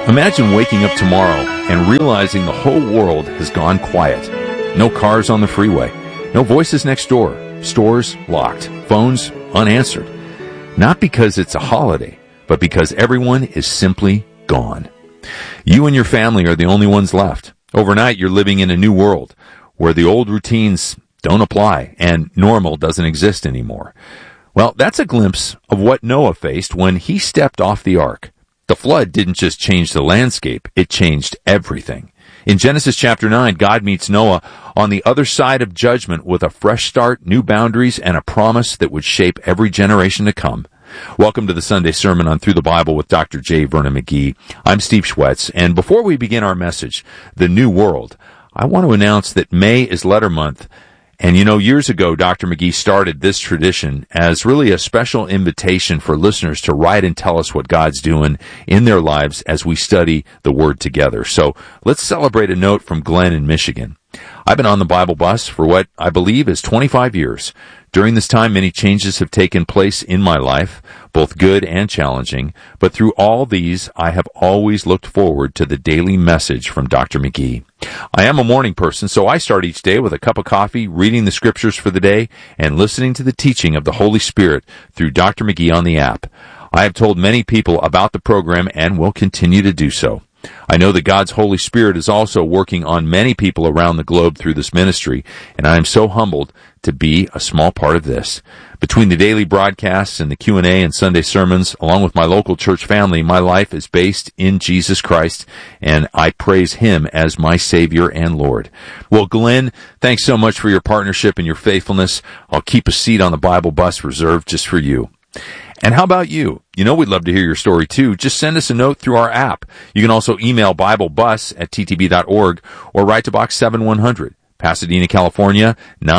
Imagine waking up tomorrow and realizing the whole world has gone quiet. No cars on the freeway. No voices next door. Stores locked. Phones unanswered. Not because it's a holiday, but because everyone is simply gone. You and your family are the only ones left. Overnight, you're living in a new world where the old routines don't apply and normal doesn't exist anymore. Well, that's a glimpse of what Noah faced when he stepped off the ark. The flood didn't just change the landscape, it changed everything. In Genesis chapter 9, God meets Noah on the other side of judgment with a fresh start, new boundaries, and a promise that would shape every generation to come. Welcome to the Sunday Sermon on Through the Bible with Dr. J. Vernon McGee. I'm Steve Schwetz, and before we begin our message, The New World, I want to announce that May is Letter Month. And years ago, Dr. McGee started this tradition as really a special invitation for listeners to write and tell us what God's doing in their lives as we study the Word together. So let's celebrate a note from Glenn in Michigan. I've been on the Bible bus for what I believe is 25 years. During this time, many changes have taken place in my life, both good and challenging. But through all these, I have always looked forward to the daily message from Dr. McGee. I am a morning person, so I start each day with a cup of coffee, reading the scriptures for the day, and listening to the teaching of the Holy Spirit through Dr. McGee on the app. I have told many people about the program and will continue to do so. I know that God's Holy Spirit is also working on many people around the globe through this ministry, and I am so humbled to be a small part of this. Between the daily broadcasts and the Q&A and Sunday sermons, along with my local church family, my life is based in Jesus Christ, and I praise Him as my Savior and Lord. Well, Glenn, thanks so much for your partnership and your faithfulness. I'll keep a seat on the Bible bus reserved just for you. And how about you? We'd love to hear your story too. Just send us a note through our app. You can also email BibleBus@ttb.org or write to Box 7100, Pasadena, California,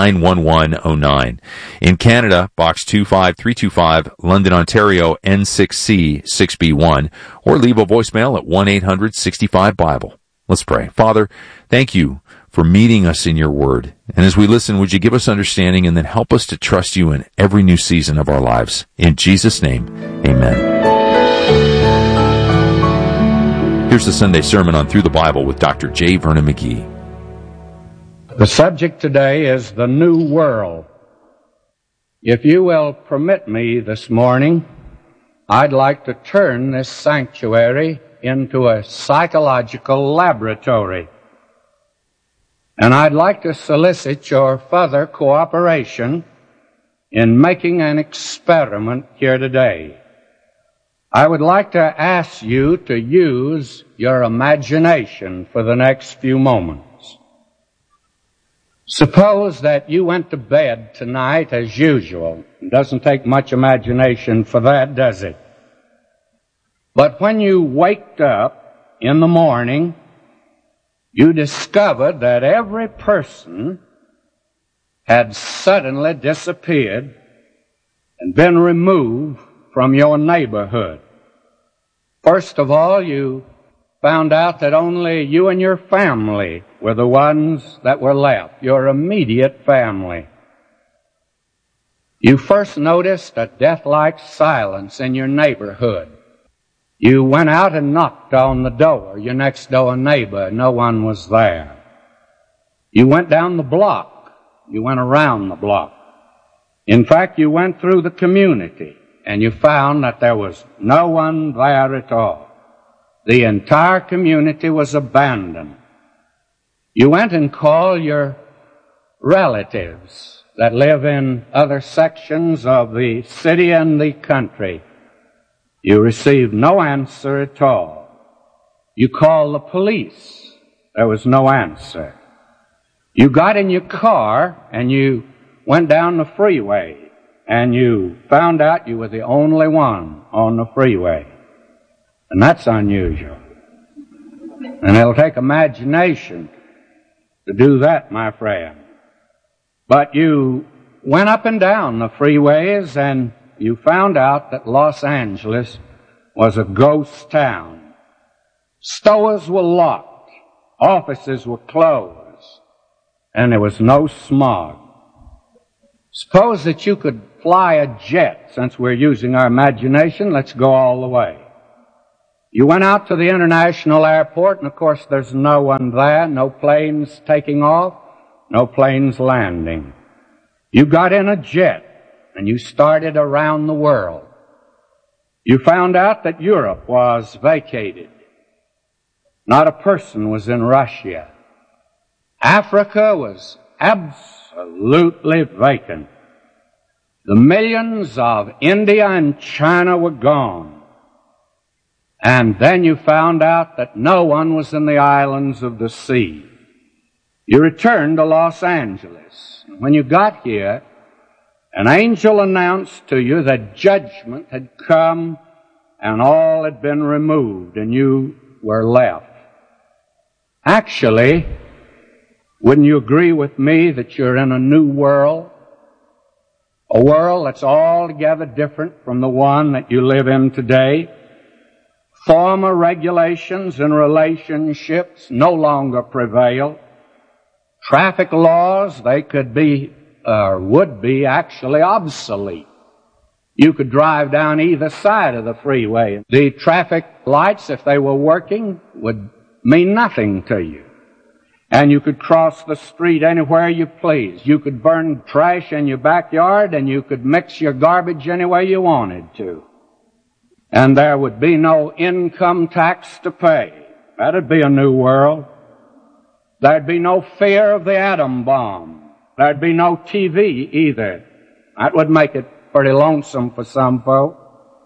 91109. In Canada, Box 25325, London, Ontario, N6C 6B1, or leave a voicemail at 1-800-65-BIBLE. Let's pray. Father, thank you for meeting us in your word. And as we listen, would you give us understanding and then help us to trust you in every new season of our lives? In Jesus' name, amen. Here's the Sunday Sermon on Through the Bible with Dr. J. Vernon McGee. The subject today is the new world. If you will permit me this morning, I'd like to turn this sanctuary into a psychological laboratory. And I'd like to solicit your further cooperation in making an experiment here today. I would like to ask you to use your imagination for the next few moments. Suppose that you went to bed tonight as usual. It doesn't take much imagination for that, does it? But when you waked up in the morning, you discovered that every person had suddenly disappeared and been removed from your neighborhood. First of all, you found out that only you and your family were the ones that were left, your immediate family. You first noticed a death-like silence in your neighborhood. You went out and knocked on the door, your next door neighbor. No one was there. You went down the block. You went around the block. In fact, you went through the community, and you found that there was no one there at all. The entire community was abandoned. You went and called your relatives that live in other sections of the city and the country. You received no answer at all. You called the police. There was no answer. You got in your car and you went down the freeway and you found out you were the only one on the freeway. And that's unusual. And it'll take imagination to do that, my friend. But you went up and down the freeways and you found out that Los Angeles was a ghost town. Stores were locked, offices were closed, and there was no smog. Suppose that you could fly a jet. Since we're using our imagination, let's go all the way. You went out to the international airport, and of course there's no one there, no planes taking off, no planes landing. You got in a jet, and you started around the world. You found out that Europe was vacated. Not a person was in Russia. Africa was absolutely vacant. The millions of India and China were gone. And then you found out that no one was in the islands of the sea. You returned to Los Angeles. When you got here, an angel announced to you that judgment had come and all had been removed and you were left. Actually, wouldn't you agree with me that you're in a new world? A world that's altogether different from the one that you live in today. Former regulations and relationships no longer prevail. Traffic laws, they could be, or would be actually obsolete. You could drive down either side of the freeway. The traffic lights, if they were working, would mean nothing to you. And you could cross the street anywhere you please. You could burn trash in your backyard, and you could mix your garbage any way you wanted to. And there would be no income tax to pay. That'd be a new world. There'd be no fear of the atom bomb. There'd be no TV either. That would make it pretty lonesome for some folk.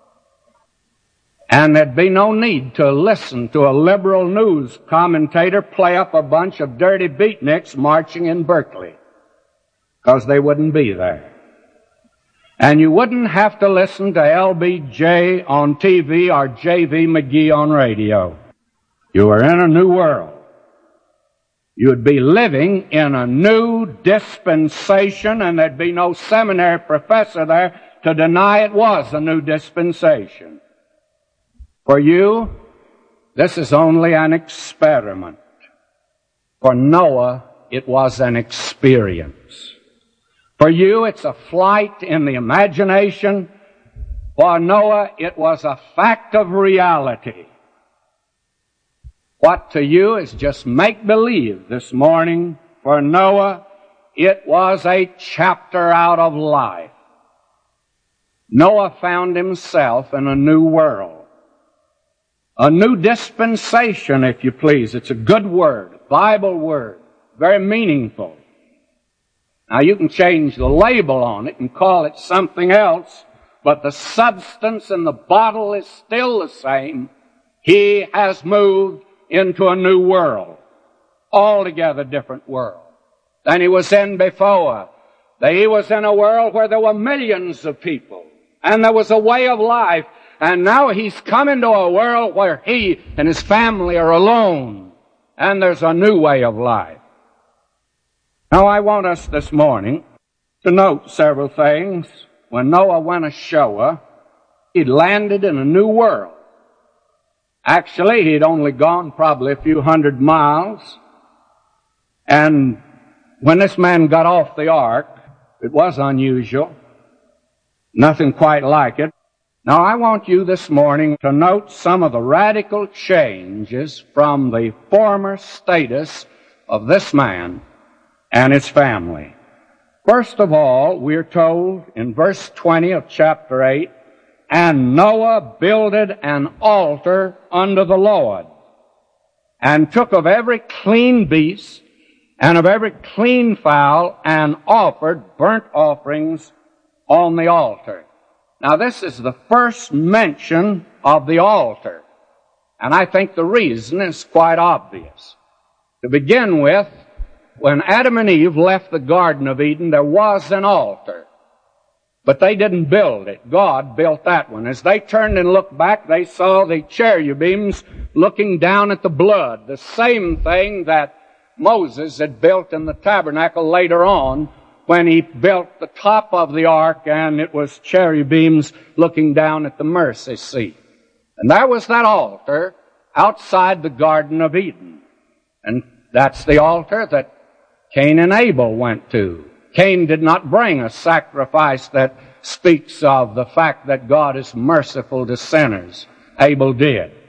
And there'd be no need to listen to a liberal news commentator play up a bunch of dirty beatniks marching in Berkeley, because they wouldn't be there. And you wouldn't have to listen to LBJ on TV or J.V. McGee on radio. You were in a new world. You would be living in a new dispensation, and there'd be no seminary professor there to deny it was a new dispensation. For you, this is only an experiment. For Noah, it was an experience. For you, it's a flight in the imagination. For Noah, it was a fact of reality. What to you is just make-believe this morning, for Noah, it was a chapter out of life. Noah found himself in a new world. A new dispensation, if you please. It's a good word, a Bible word, very meaningful. Now, you can change the label on it and call it something else, but the substance in the bottle is still the same. He has moved into a new world, altogether different world than he was in before. He was in a world where there were millions of people, and there was a way of life, and now he's come into a world where he and his family are alone, and there's a new way of life. Now, I want us this morning to note several things. When Noah went ashore, he'd landed in a new world. Actually, he'd only gone probably a few hundred miles. And when this man got off the ark, it was unusual. Nothing quite like it. Now, I want you this morning to note some of the radical changes from the former status of this man and his family. First of all, we're told in verse 20 of chapter 8, and Noah builded an altar unto the Lord, and took of every clean beast and of every clean fowl, and offered burnt offerings on the altar. Now, this is the first mention of the altar, and I think the reason is quite obvious. To begin with, when Adam and Eve left the Garden of Eden, there was an altar. But they didn't build it. God built that one. As they turned and looked back, they saw the cherubims looking down at the blood. The same thing that Moses had built in the tabernacle later on when he built the top of the ark, and it was cherubims looking down at the mercy seat. And there was that altar outside the Garden of Eden. And that's the altar that Cain and Abel went to. Cain did not bring a sacrifice that speaks of the fact that God is merciful to sinners. Abel did.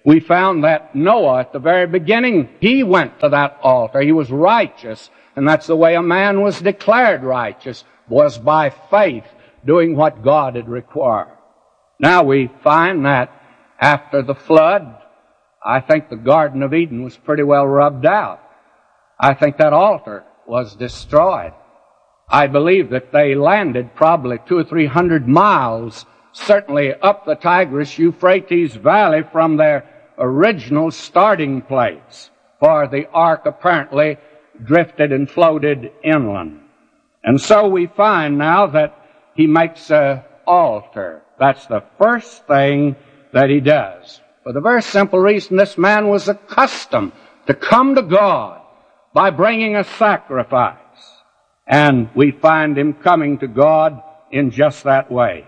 We found that Noah, at the very beginning, he went to that altar. He was righteous, and that's the way a man was declared righteous, was by faith, doing what God had required. Now we find that after the flood, I think the Garden of Eden was pretty well rubbed out. I think that altar was destroyed. I believe that they landed probably 200 or 300 miles, certainly up the Tigris-Euphrates Valley from their original starting place, for the ark apparently drifted and floated inland. And so we find now that he makes an altar. That's the first thing that he does. For the very simple reason this man was accustomed to come to God by bringing a sacrifice. And we find him coming to God in just that way.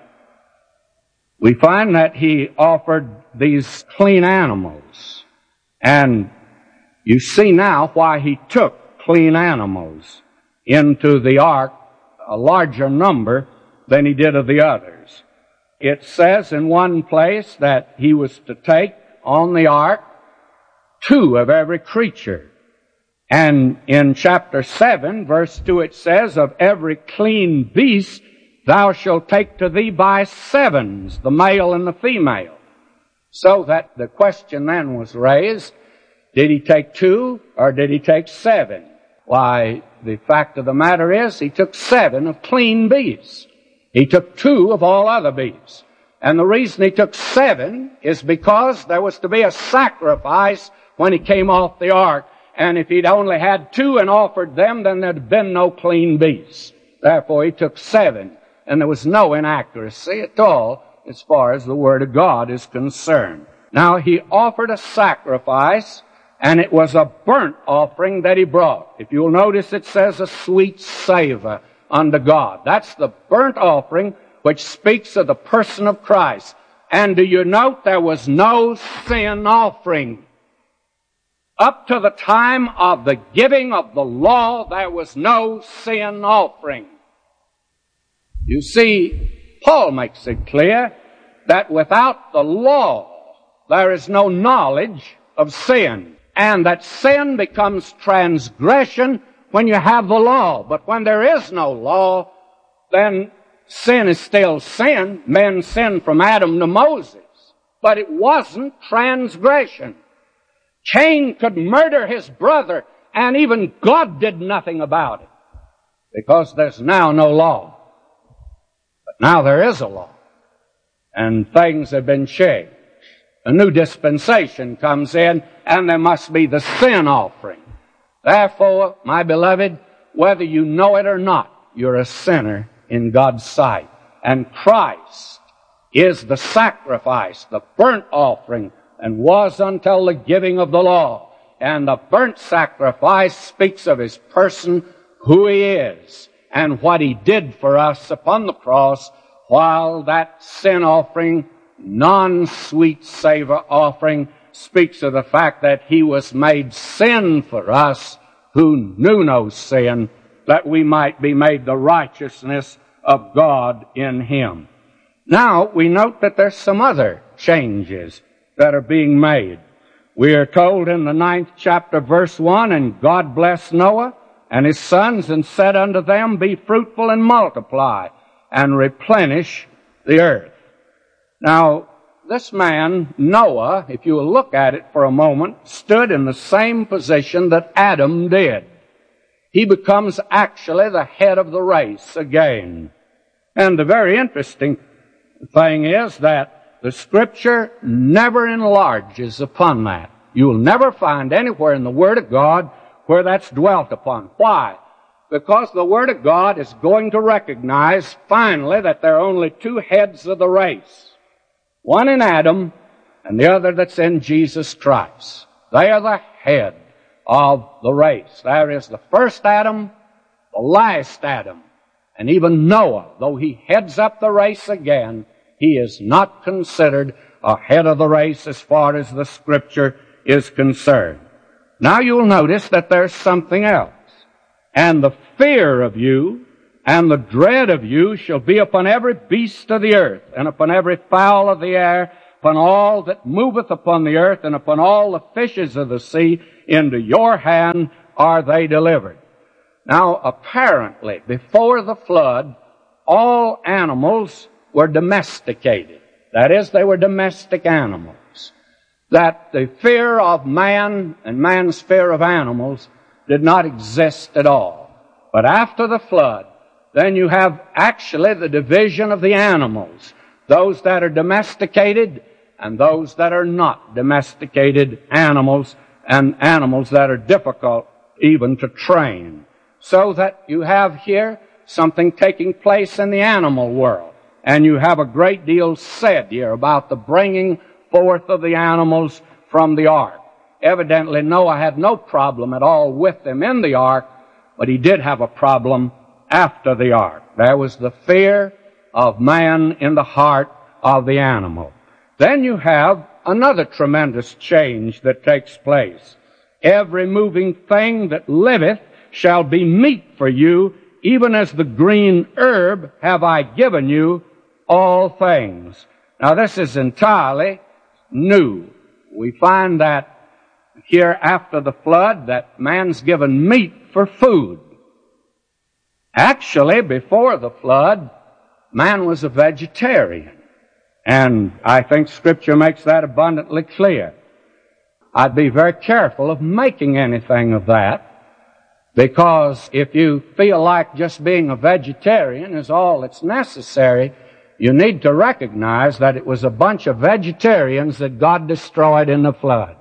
We find that he offered these clean animals. And you see now why he took clean animals into the ark, a larger number than he did of the others. It says in one place that he was to take on the ark 2 of every creature. And in chapter 7, verse 2, it says, of every clean beast thou shalt take to thee by 7s, the male and the female. So that the question then was raised, did he take 2 or did he take 7? Why, the fact of the matter is he took 7 of clean beasts. He took 2 of all other beasts. And the reason he took 7 is because there was to be a sacrifice when he came off the ark. And if he'd only had 2 and offered them, then there'd have been no clean beasts. Therefore, he took 7. And there was no inaccuracy at all as far as the Word of God is concerned. Now, he offered a sacrifice, and it was a burnt offering that he brought. If you'll notice, it says a sweet savor unto God. That's the burnt offering which speaks of the person of Christ. And do you note there was no sin offering? Up to the time of the giving of the law, there was no sin offering. You see, Paul makes it clear that without the law, there is no knowledge of sin. And that sin becomes transgression when you have the law. But when there is no law, then sin is still sin. Men sinned from Adam to Moses. But it wasn't transgression. Cain could murder his brother, and even God did nothing about it, because there's now no law. But now there is a law, and things have been changed. A new dispensation comes in, and there must be the sin offering. Therefore, my beloved, whether you know it or not, you're a sinner in God's sight. And Christ is the sacrifice, the burnt offering, and was until the giving of the law. And the burnt sacrifice speaks of his person, who he is, and what he did for us upon the cross, while that sin offering, non-sweet savor offering, speaks of the fact that he was made sin for us who knew no sin, that we might be made the righteousness of God in him. Now, we note that there's some other changes that are being made. We are told in the 9th chapter, verse 1, and God blessed Noah and his sons, and said unto them, be fruitful and multiply, and replenish the earth. Now, this man, Noah, if you will look at it for a moment, stood in the same position that Adam did. He becomes actually the head of the race again. And the very interesting thing is that the Scripture never enlarges upon that. You will never find anywhere in the Word of God where that's dwelt upon. Why? Because the Word of God is going to recognize finally that there are only 2 heads of the race. One in Adam and the other that's in Jesus Christ. They are the head of the race. There is the first Adam, the last Adam. And even Noah, though he heads up the race again, he is not considered a head of the race as far as the Scripture is concerned. Now you'll notice that there's something else. And the fear of you and the dread of you shall be upon every beast of the earth, and upon every fowl of the air, upon all that moveth upon the earth, and upon all the fishes of the sea. Into your hand are they delivered. Now, apparently, before the flood, all animals were domesticated. That is, they were domestic animals. That the fear of man and man's fear of animals did not exist at all. But after the flood, then you have actually the division of the animals. Those that are domesticated and those that are not domesticated animals, and animals that are difficult even to train. So that you have here something taking place in the animal world. And you have a great deal said here about the bringing forth of the animals from the ark. Evidently Noah had no problem at all with them in the ark, but he did have a problem after the ark. There was the fear of man in the heart of the animal. Then you have another tremendous change that takes place. Every moving thing that liveth shall be meat for you, even as the green herb have I given you all things. Now this is entirely new. We find that here after the flood that man's given meat for food. Actually, before the flood, man was a vegetarian. And I think Scripture makes that abundantly clear. I'd be very careful of making anything of that, because if you feel like just being a vegetarian is all that's necessary, you need to recognize that it was a bunch of vegetarians that God destroyed in the flood.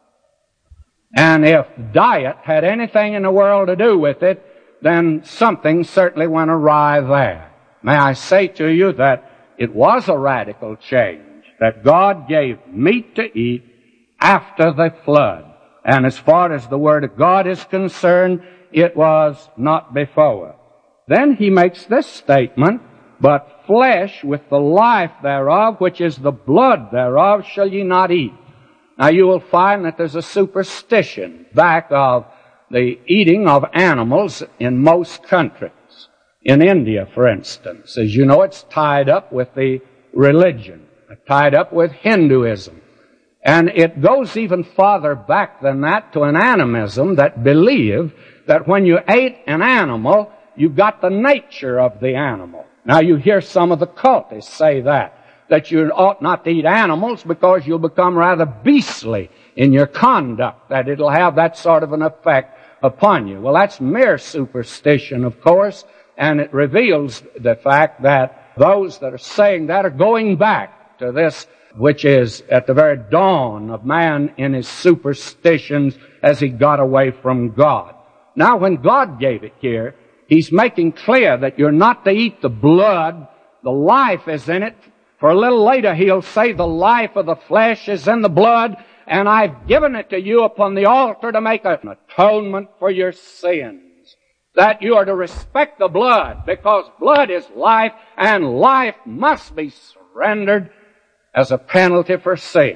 And if diet had anything in the world to do with it, then something certainly went awry there. May I say to you that it was a radical change, that God gave meat to eat after the flood. And as far as the Word of God is concerned, it was not before. Then he makes this statement, but flesh with the life thereof, which is the blood thereof, shall ye not eat. Now you will find that there's a superstition back of the eating of animals in most countries. In India, for instance, as you know, it's tied up with the religion, tied up with Hinduism. And it goes even farther back than that to an animism that believed that when you ate an animal, you got the nature of the animal. Now you hear some of the cultists say that you ought not to eat animals because you'll become rather beastly in your conduct, that it'll have that sort of an effect upon you. Well, that's mere superstition, of course, and it reveals the fact that those that are saying that are going back to this, which is at the very dawn of man in his superstitions as he got away from God. Now, when God gave it here, He's making clear that you're not to eat the blood. The life is in it. For a little later, He'll say the life of the flesh is in the blood, and I've given it to you upon the altar to make an atonement for your sins. That you are to respect the blood, because blood is life, and life must be surrendered as a penalty for sin.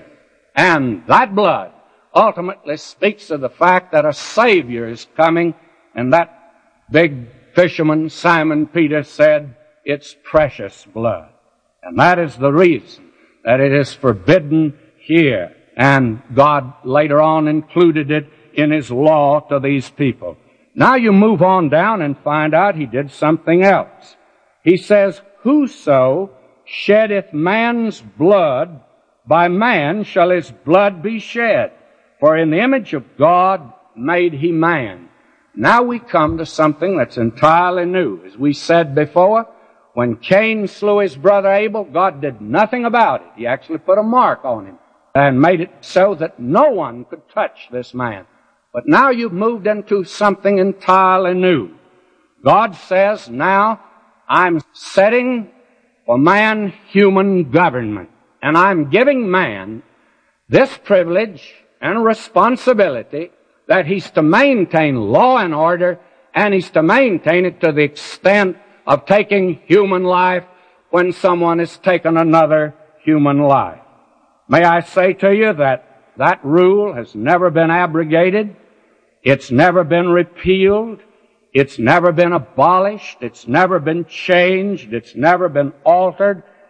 And that blood ultimately speaks of the fact that a Savior is coming, and that big fisherman Simon Peter said, it's precious blood. And that is the reason that it is forbidden here. And God later on included it in His law to these people. Now you move on down and find out He did something else. He says, whoso sheddeth man's blood, by man shall his blood be shed. For in the image of God made He man. Now we come to something that's entirely new. As we said before, when Cain slew his brother Abel, God did nothing about it. He actually put a mark on him and made it so that no one could touch this man. But now you've moved into something entirely new. God says, now I'm setting for man human government. And I'm giving man this privilege and responsibility that he's to maintain law and order, and he's to maintain it to the extent of taking human life when someone has taken another human life. May I say to you that that rule has never been abrogated. It's never been repealed. It's never been abolished. It's never been changed. It's never been altered.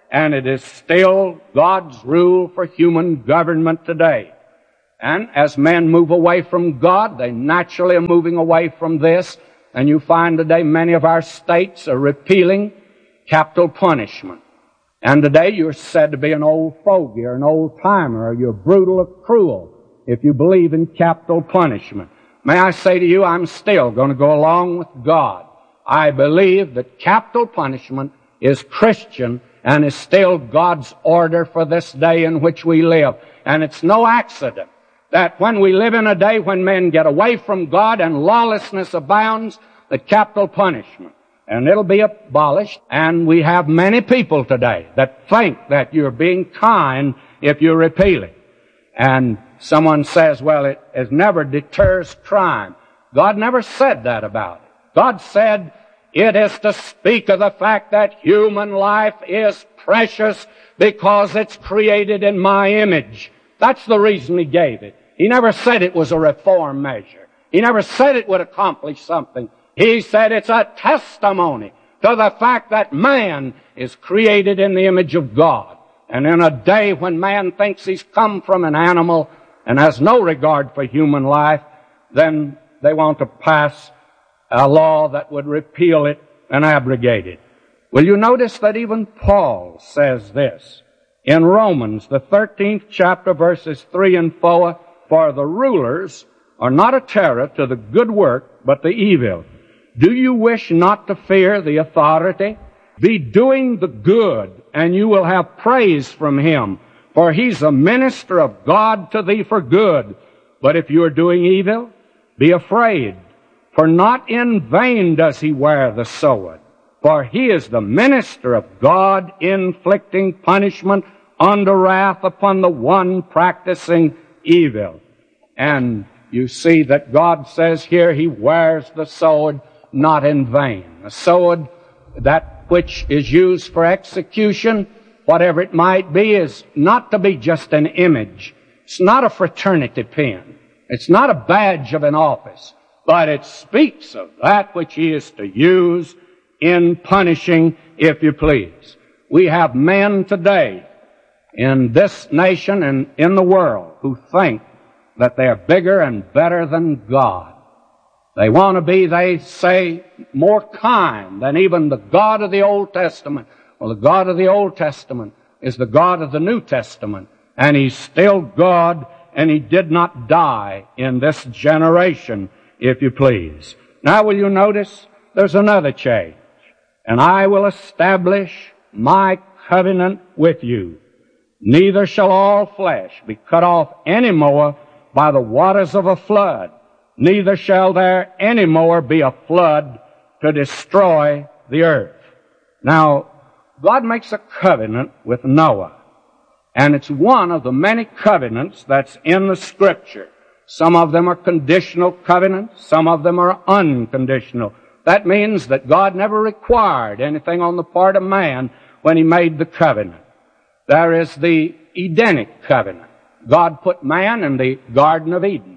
and it is still God's rule for human government today. And as men move away from God, they naturally are moving away from this, and you find today many of our states are repealing capital punishment. And today you're said to be an old fogey or an old-timer, or you're brutal or cruel if you believe in capital punishment. May I say to you, I'm still going to go along with God. I believe that capital punishment is Christian and is still God's order for this day in which we live. And it's no accident that when we live in a day when men get away from God and lawlessness abounds, that capital punishment, and it'll be abolished. And we have many people today that think that you're being kind if you repeal it. And someone says, well, it never deters crime. God never said that about it. God said it is to speak of the fact that human life is precious because it's created in my image. That's the reason He gave it. He never said it was a reform measure. He never said it would accomplish something. He said it's a testimony to the fact that man is created in the image of God. And in a day when man thinks he's come from an animal and has no regard for human life, then they want to pass a law that would repeal it and abrogate it. Will you notice that even Paul says this in Romans, the 13th chapter, verses 3 and 4, for the rulers are not a terror to the good work, but the evil. Do you wish not to fear the authority? Be doing the good, and you will have praise from Him, for He's a minister of God to thee for good. But if you are doing evil, be afraid, for not in vain does He wear the sword, for He is the minister of God, inflicting punishment under wrath upon the one practicing evil. And you see that God says here He wears the sword not in vain. A sword, that which is used for execution, whatever it might be, is not to be just an image. It's not a fraternity pin. It's not a badge of an office. But it speaks of that which He is to use in punishing, if you please. We have men today in this nation and in the world who think that they are bigger and better than God. They want to be, they say, more kind than even the God of the Old Testament. Well, the God of the Old Testament is the God of the New Testament, and He's still God, and He did not die in this generation, if you please. Now, will you notice there's another change? And I will establish my covenant with you. Neither shall all flesh be cut off any more by the waters of a flood. Neither shall there any more be a flood to destroy the earth. Now, God makes a covenant with Noah. And it's one of the many covenants that's in the Scripture. Some of them are conditional covenants. Some of them are unconditional. That means that God never required anything on the part of man when He made the covenant. There is the Edenic covenant. God put man in the Garden of Eden.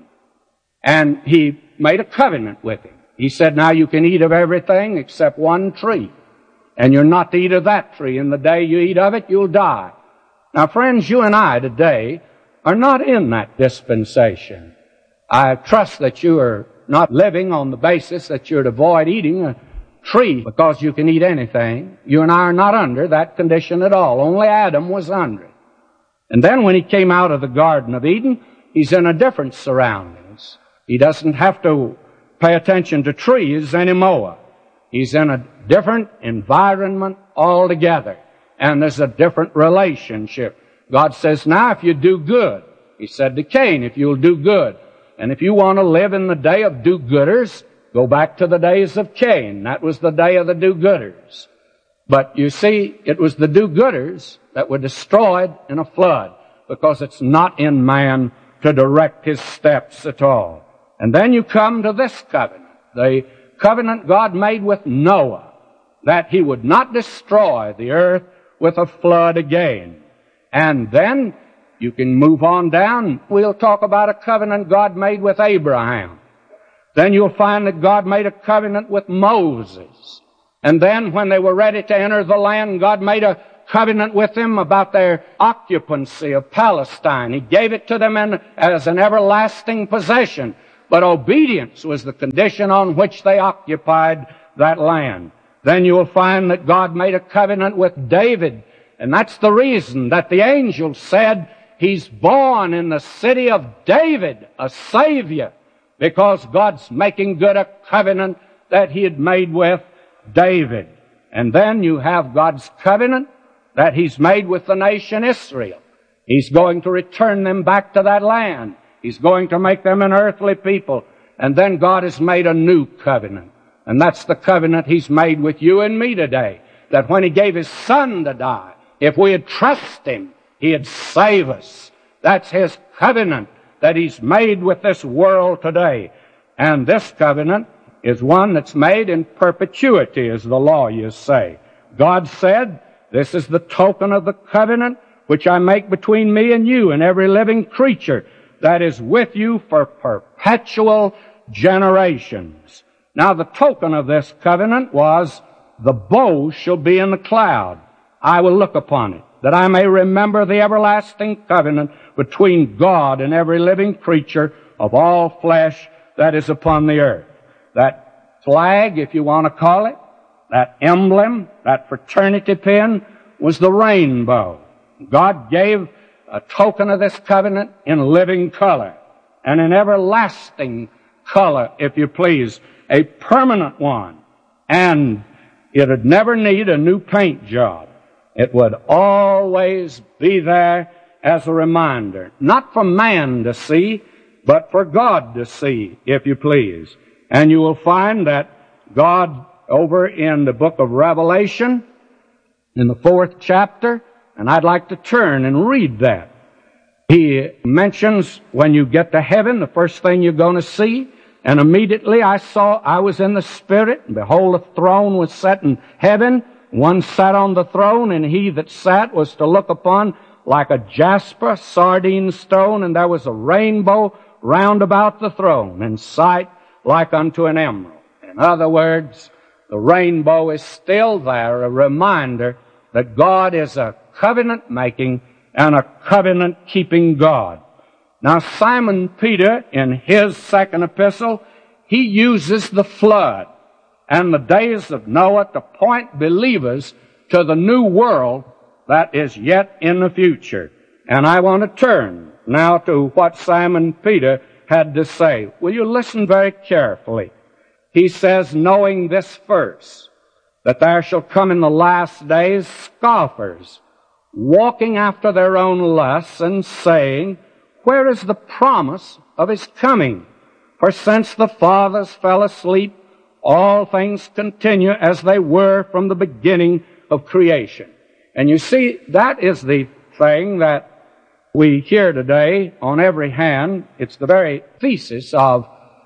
And He made a covenant with him. He said, now you can eat of everything except one tree. And you're not to eat of that tree. And the day you eat of it, you'll die. Now, friends, you and I today are not in that dispensation. I trust that you are not living on the basis that you're to avoid eating a tree because you can eat anything. You and I are not under that condition at all. Only Adam was under it. And then when he came out of the Garden of Eden, he's in a different surroundings. He doesn't have to pay attention to trees anymore. He's in a different environment altogether. And there's a different relationship. God says, now if you do good, He said to Cain, if you'll do good. And if you want to live in the day of do-gooders, go back to the days of Cain. That was the day of the do-gooders. But you see, it was the do-gooders that were destroyed in a flood because it's not in man to direct his steps at all. And then you come to this covenant, the covenant God made with Noah, that he would not destroy the earth with a flood again. And then you can move on down. We'll talk about a covenant God made with Abraham. Then you'll find that God made a covenant with Moses. And then when they were ready to enter the land, God made a covenant with them about their occupancy of Palestine. He gave it to them as an everlasting possession. But obedience was the condition on which they occupied that land. Then you will find that God made a covenant with David. And that's the reason that the angel said, He's born in the city of David, a Savior, because God's making good a covenant that He had made with David. And then you have God's covenant that He's made with the nation Israel. He's going to return them back to that land. He's going to make them an earthly people. And then God has made a new covenant. And that's the covenant He's made with you and me today. That when He gave His Son to die, if we had trusted Him, He'd save us. That's His covenant that He's made with this world today. And this covenant is one that's made in perpetuity, as the lawyers say. God said, this is the token of the covenant which I make between me and you and every living creature that is with you for perpetual generations. Now the token of this covenant was, the bow shall be in the cloud. I will look upon it, that I may remember the everlasting covenant between God and every living creature of all flesh that is upon the earth. That flag, if you want to call it, that emblem, that fraternity pin, was the rainbow. God gave a token of this covenant in living color, and an everlasting color, if you please, a permanent one. And it would never need a new paint job. It would always be there as a reminder, not for man to see, but for God to see, if you please. And you will find that God, over in the book of Revelation, in the 4th chapter, and I'd like to turn and read that. He mentions when you get to heaven, the first thing you're going to see, and immediately I was in the Spirit, and behold, a throne was set in heaven. One sat on the throne, and he that sat was to look upon like a jasper, sardine stone, and there was a rainbow round about the throne, in sight like unto an emerald. In other words, the rainbow is still there, a reminder that God is a covenant-making and a covenant-keeping God. Now, Simon Peter, in his second epistle, he uses the flood and the days of Noah to point believers to the new world that is yet in the future. And I want to turn now to what Simon Peter had to say. Will you listen very carefully? He says, knowing this first, that there shall come in the last days scoffers, walking after their own lusts, and saying, where is the promise of His coming? For since the fathers fell asleep, all things continue as they were from the beginning of creation. And you see, that is the thing that we hear today on every hand. It's the very thesis of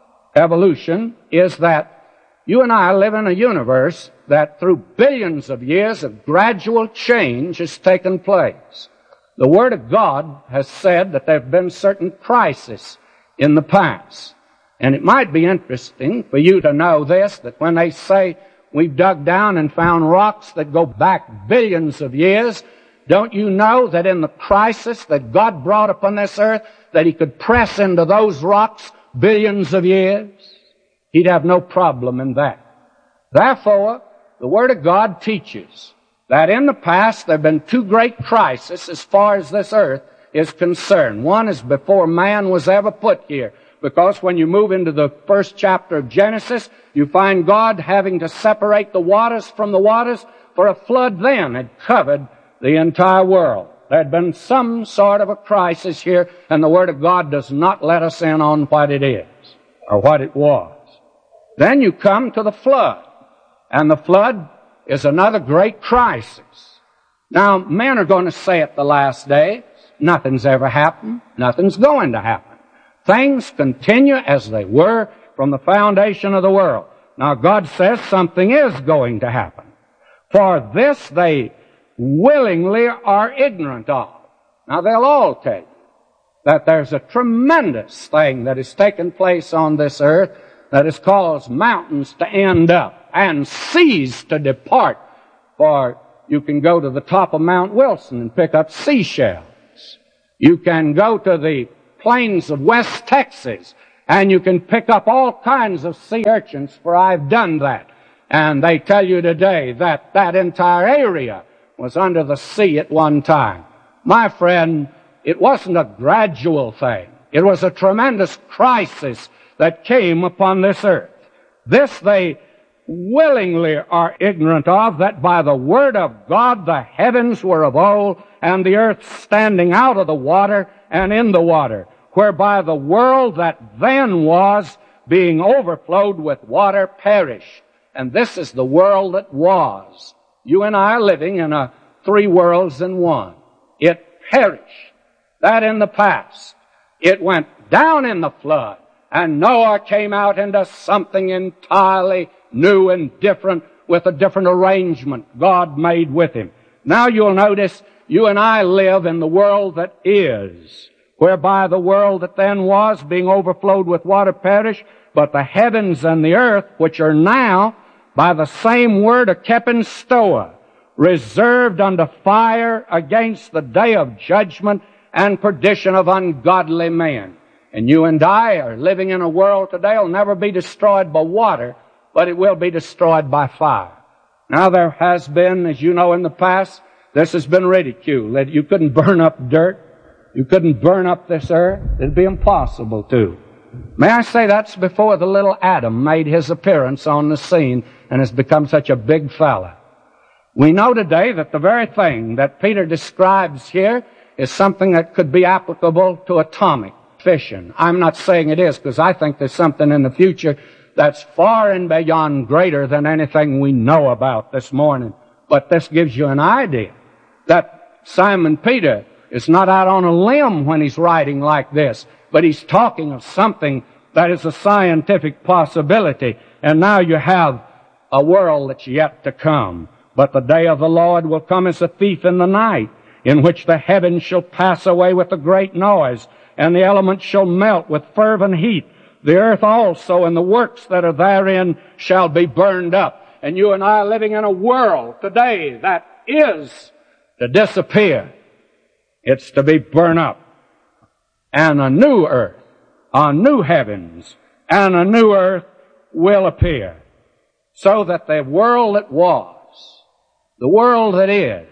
evolution, is that you and I live in a universe that through billions of years of gradual change has taken place. The Word of God has said that there have been certain crises in the past. And it might be interesting for you to know this, that when they say we've dug down and found rocks that go back billions of years, don't you know that in the crisis that God brought upon this earth, that He could press into those rocks billions of years? He'd have no problem in that. Therefore, the Word of God teaches that in the past there have been two great crises as far as this earth is concerned. One is before man was ever put here, because when you move into the 1st chapter of Genesis, you find God having to separate the waters from the waters, for a flood then had covered the entire world. There had been some sort of a crisis here, and the Word of God does not let us in on what it is, or what it was. Then you come to the flood, and the flood is another great crisis. Now, men are going to say at the last days, nothing's ever happened, nothing's going to happen. Things continue as they were from the foundation of the world. Now, God says something is going to happen. For this they willingly are ignorant of. Now, they'll all tell you that there's a tremendous thing that has taken place on this earth that has caused mountains to end up and seas to depart. For You can go to the top of Mount Wilson and pick up seashells. You can go to the plains of West Texas and you can pick up all kinds of sea urchins, for I've done that. And they tell you today that that entire area was under the sea at one time. My friend, it wasn't a gradual thing. It was a tremendous crisis that came upon this earth. This they willingly are ignorant of, that by the word of God the heavens were of old, and the earth standing out of the water and in the water, whereby the world that then was, being overflowed with water, perished. And this is the world that was. You and I are living in a three worlds in one. It perished. That in the past. It went down in the flood, and Noah came out into something entirely new and different, with a different arrangement God made with him. Now you'll notice you and I live in the world that is, whereby the world that then was, being overflowed with water, perished, but the heavens and the earth, which are now, by the same word, are kept in stoa, reserved unto fire against the day of judgment and perdition of ungodly men. And you and I are living in a world today that will never be destroyed by water, but it will be destroyed by fire. Now there has been, as you know in the past, this has been ridiculed, that you couldn't burn up dirt, you couldn't burn up this earth. It'd be impossible to. May I say that's before the little Adam made his appearance on the scene and has become such a big fella. We know today that the very thing that Peter describes here is something that could be applicable to atomic fission. I'm not saying it is, because I think there's something in the future that's far and beyond greater than anything we know about this morning. But this gives you an idea that Simon Peter is not out on a limb when he's writing like this, but he's talking of something that is a scientific possibility. And now you have a world that's yet to come. But the day of the Lord will come as a thief in the night, in which the heavens shall pass away with a great noise, and the elements shall melt with fervent heat. The earth also and the works that are therein shall be burned up. And you and I are living in a world today that is to disappear. It's to be burned up. And a new earth, a new heavens, and a new earth will appear. So that the world that was, the world that is,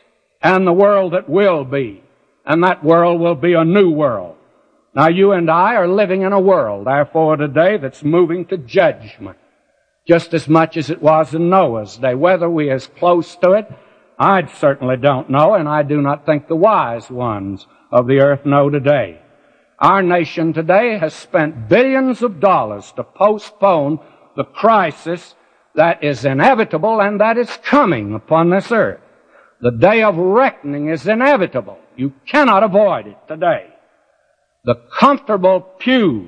and the world that will be, and that world will be a new world. Now you and I are living in a world, therefore, today that's moving to judgment, just as much as it was in Noah's day. Whether we are as close to it, I certainly don't know, and I do not think the wise ones of the earth know today. Our nation today has spent billions of dollars to postpone the crisis that is inevitable and that is coming upon this earth. The day of reckoning is inevitable. You cannot avoid it today. The comfortable pew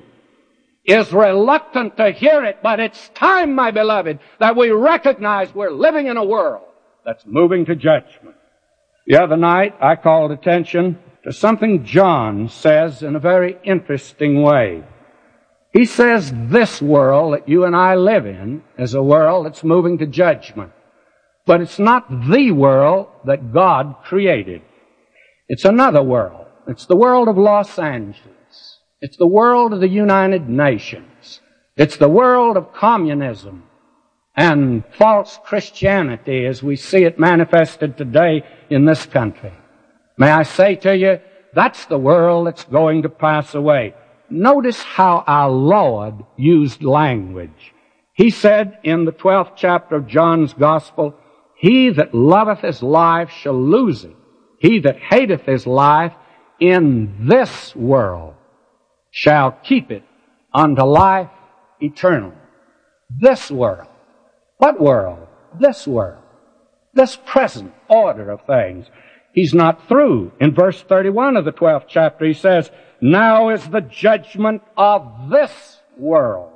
is reluctant to hear it, but it's time, my beloved, that we recognize we're living in a world that's moving to judgment. The other night, I called attention to something John says in a very interesting way. He says this world that you and I live in is a world that's moving to judgment. But it's not the world that God created. It's another world. It's the world of Los Angeles. It's the world of the United Nations. It's the world of communism and false Christianity as we see it manifested today in this country. May I say to you, that's the world that's going to pass away. Notice how our Lord used language. He said in the 12th chapter of John's Gospel, "He that loveth his life shall lose it. He that hateth his life in this world shall keep it unto life eternal." This world. What world? This world. This present order of things. He's not through. In verse 31 of the 12th chapter, he says, "Now is the judgment of this world.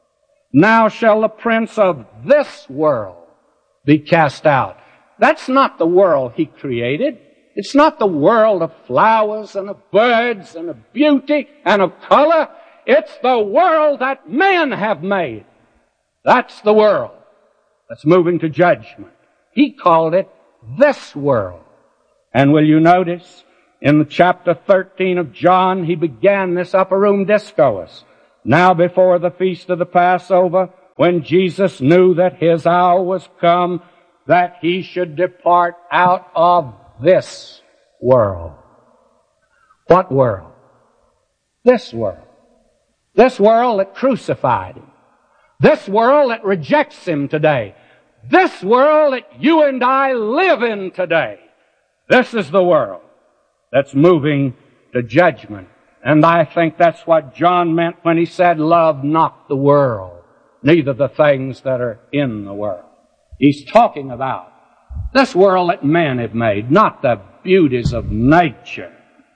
Now shall the prince of this world be cast out." That's not the world he created. It's not the world of flowers and of birds and of beauty and of color. It's the world that men have made. That's the world that's moving to judgment. He called it this world. And will you notice, in the chapter 13 of John, he began this upper room discourse. Now before the feast of the Passover, when Jesus knew that his hour was come, that he should depart out of this world. What world? This world. This world that crucified him. This world that rejects him today. This world that you and I live in today. This is the world that's moving to judgment. And I think that's what John meant when he said, love not the world, neither the things that are in the world. He's talking about this world that men have made, not the beauties of nature.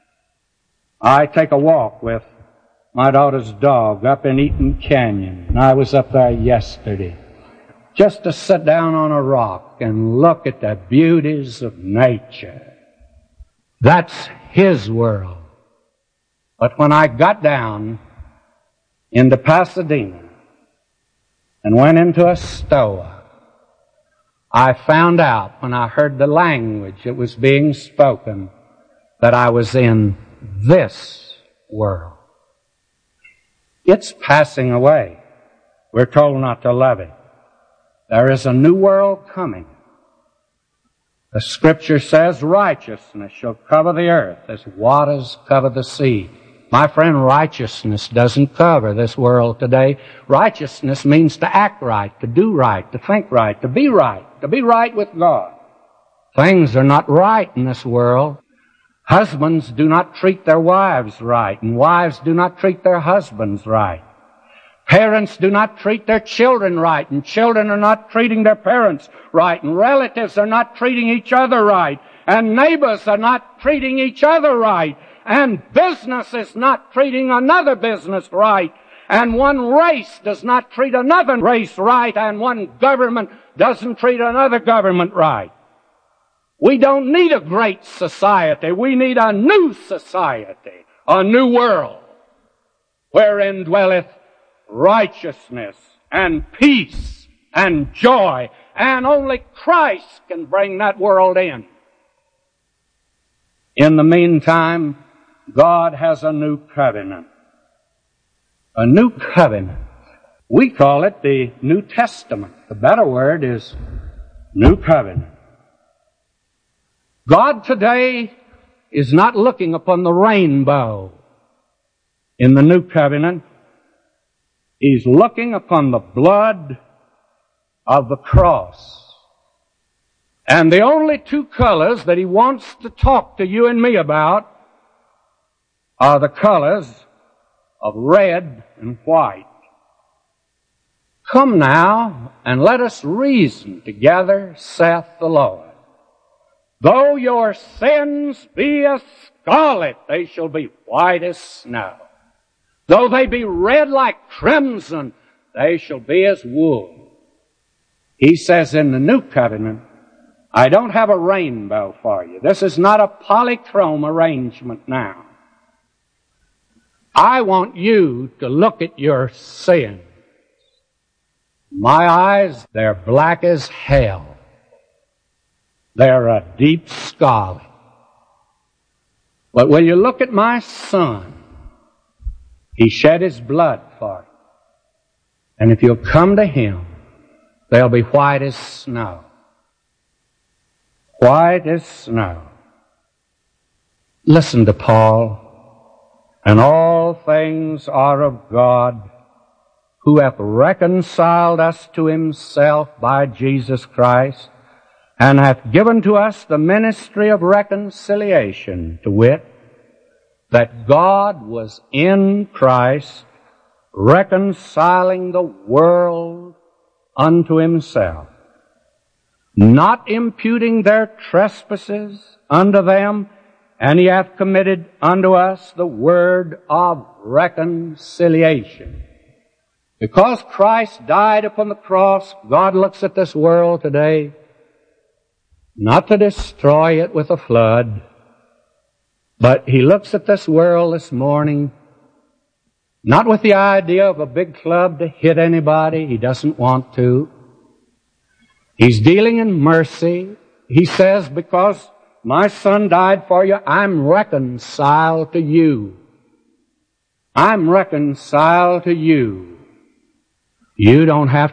I take a walk with my daughter's dog up in Eaton Canyon. And I was up there yesterday just to sit down on a rock and look at the beauties of nature. That's his world. But when I got down into Pasadena and went into a store, I found out when I heard the language that was being spoken that I was in this world. It's passing away. We're told not to love it. There is a new world coming. The Scripture says righteousness shall cover the earth as waters cover the sea. My friend, righteousness doesn't cover this world today. Righteousness means to act right, to do right, to think right, to be right with God. Things are not right in this world. Husbands do not treat their wives right, and wives do not treat their husbands right. Parents do not treat their children right, and children are not treating their parents right, and relatives are not treating each other right, and neighbors are not treating each other right, and business is not treating another business right, and one race does not treat another race right, and one government doesn't treat another government right. We don't need a great society. We need a new society, a new world, wherein dwelleth righteousness and peace and joy, and only Christ can bring that world in. In the meantime, God has a new covenant. A new covenant. We call it the New Testament. The better word is New Covenant. God today is not looking upon the rainbow in the New Covenant. He's looking upon the blood of the cross. And the only two colors that he wants to talk to you and me about are the colors of red and white. Come now, and let us reason together, saith the Lord. Though your sins be as scarlet, they shall be white as snow. Though they be red like crimson, they shall be as wool. He says in the New Covenant, I don't have a rainbow for you. This is not a polychrome arrangement now. I want you to look at your sin. My eyes, they're black as hell. They're a deep scarlet. But when you look at my Son, He shed His blood for you. And if you'll come to Him, they'll be white as snow. White as snow. Listen to Paul. And all things are of God, who hath reconciled us to Himself by Jesus Christ, and hath given to us the ministry of reconciliation, to wit, that God was in Christ, reconciling the world unto Himself, not imputing their trespasses unto them, and He hath committed unto us the word of reconciliation. Because Christ died upon the cross, God looks at this world today, not to destroy it with a flood, but He looks at this world this morning, not with the idea of a big club to hit anybody. He doesn't want to. He's dealing in mercy. He says, because my son died for you, I'm reconciled to you. I'm reconciled to you. You don't have